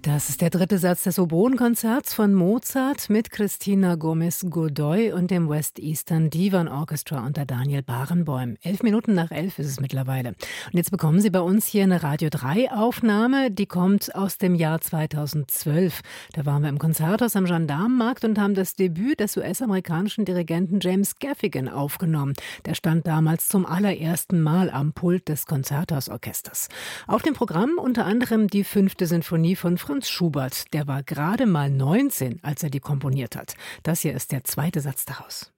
Das ist der dritte Satz des Oboenkonzerts von Mozart mit Christina Gomez-Godoy und dem West Eastern Divan Orchestra unter Daniel Barenboim. 11 ist es mittlerweile. Und jetzt bekommen Sie bei uns hier eine Radio 3 Aufnahme, die kommt aus dem Jahr 2012. Da waren wir im Konzerthaus am Gendarmenmarkt und haben das Debüt des US-amerikanischen Dirigenten James Gaffigan aufgenommen. Der stand damals zum allerersten Mal am Pult des Konzerthausorchesters. Auf dem Programm unter anderem die 5. Sinfonie von Franz Schubert. Der war gerade mal 19, als er die komponiert hat. Das hier ist der zweite Satz daraus.